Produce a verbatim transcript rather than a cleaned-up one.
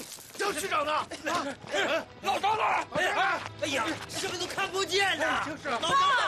张区长呢？啊， 老张呢？ 哎哎呀，什么都看不见呐！ 就是老张。